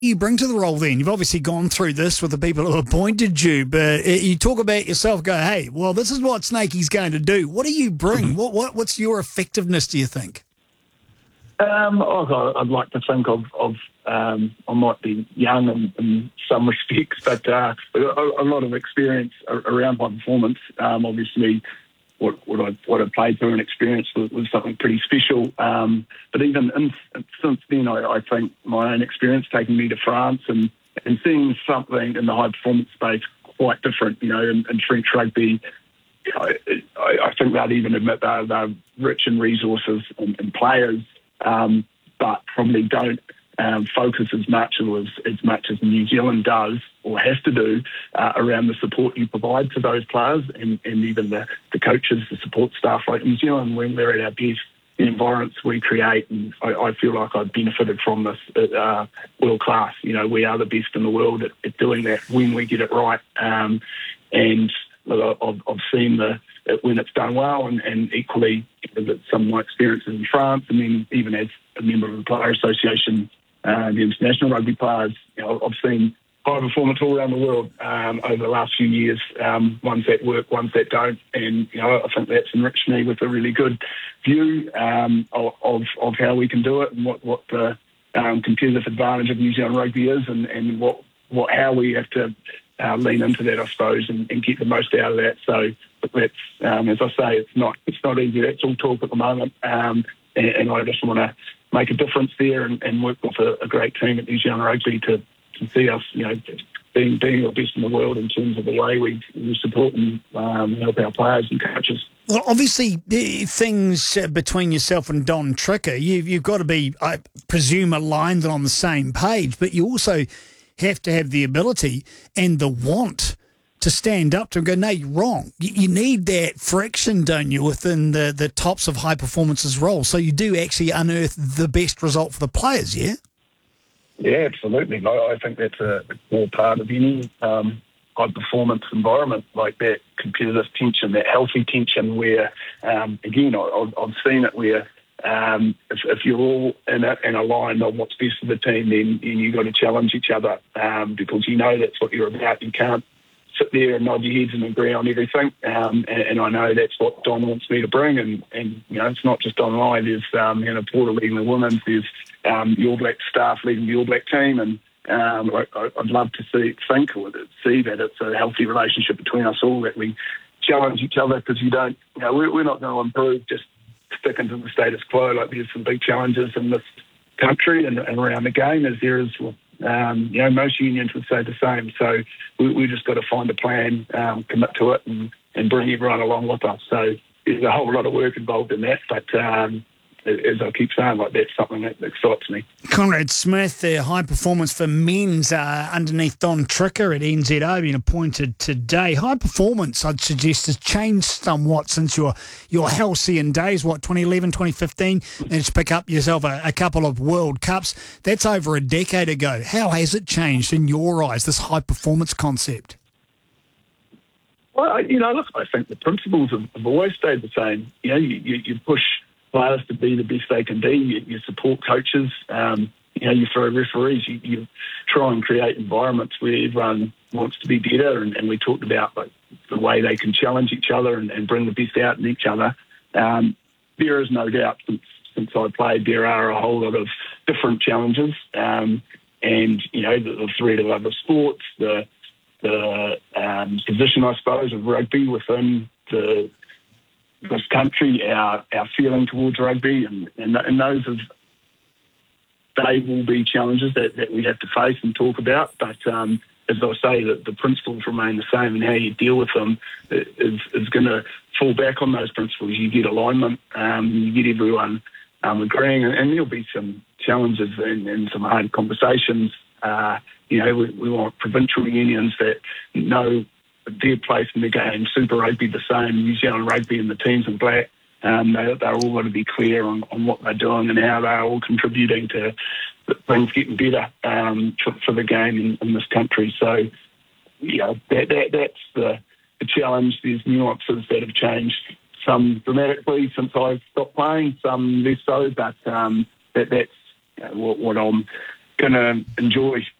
You bring to the role then? You've obviously gone through this with the people who appointed you, but you talk about yourself, go, hey, well, this is what Snakey's going to do. What do you bring? What's your effectiveness, do you think? I'd like to think of I might be young in some respects, but a lot of experience around my performance. Obviously, what I played through and experienced was something pretty special. But even since then, I think my own experience taking me to France and seeing something in the high performance space quite different, in French rugby. I think they'd even admit they're rich in resources and players, but probably don't focus as much as New Zealand does or has to do around the support you provide to those players and even the coaches, the support staff. Like New Zealand, when we're at our best, the environments we create, and I feel like I've benefited from this world class. We are the best in the world at doing that when we get it right. And I've seen when it's done well, and equally some of my experiences in France, and then even as a member of the Player Association, the International Rugby Players, I've seen high performance all around the world over the last few years, ones that work, ones that don't, and I think that's enriched me with a really good view of how we can do it and what the competitive advantage of New Zealand rugby is, and how we have to lean into that, I suppose, and get the most out of that. So that's, as I say, it's not easy. That's all talk at the moment, and I just want to make a difference there and work with a great team at New Zealand Rugby to see us, being the best in the world in terms of the way we support and help our players and coaches. Well, obviously, things between yourself and Don Tricker, you've got to be, I presume, aligned and on the same page, but you also have to have the ability and the want to stand up to him and go, no, you're wrong. You need that friction, don't you, within the tops of high performances role, so you do actually unearth the best result for the players, yeah? Yeah, absolutely. I think that's a core part of any high-performance environment, like that competitive tension, that healthy tension where, again, I've seen it where if you're all in it and aligned on what's best for the team, then you've got to challenge each other because that's what you're about. You can't sit there and nod your heads and agree on everything, and I know that's what Don wants me to bring, and it's not just Don and I. There's Porter leading the women's, there's the All Black staff leading the All Black team, and I'd love to see that it's a healthy relationship between us all, that we challenge each other, because we're not going to improve just sticking to the status quo. Like, there's some big challenges in this country and around the game, as there is. Most unions would say the same. So we just got to find a plan, commit to it, and bring everyone along with us. So there's a whole lot of work involved in that, but as I keep saying, that's something that excites me. Conrad Smith, high performance for men's underneath Don Tricker at NZO, being appointed today. High performance, I'd suggest, has changed somewhat since your halcyon days, 2011, 2015, and to pick up yourself a couple of World Cups. That's over a decade ago. How has it changed in your eyes, this high performance concept? Well, look, I think the principles have always stayed the same. You push players to be the best they can be. You support coaches. You throw referees. You try and create environments where everyone wants to be better. And we talked about the way they can challenge each other and bring the best out in each other. There is no doubt since I played, there are a whole lot of different challenges. And the threat of other sports, the position, I suppose, of rugby within this country, our feeling towards rugby, and those they will be challenges that we have to face and talk about. But as I say, the principles remain the same, and how you deal with them is going to fall back on those principles. You get alignment, you get everyone agreeing, and there'll be some challenges and some hard conversations. We want provincial unions that know their place in the game, Super Rugby the same, New Zealand Rugby and the teams in black. They're all got to be clear on what they're doing and how they're all contributing to things getting better for the game in this country. So, that's the challenge. There's nuances that have changed, some dramatically since I stopped playing, some less so, but that's what I'm going to enjoy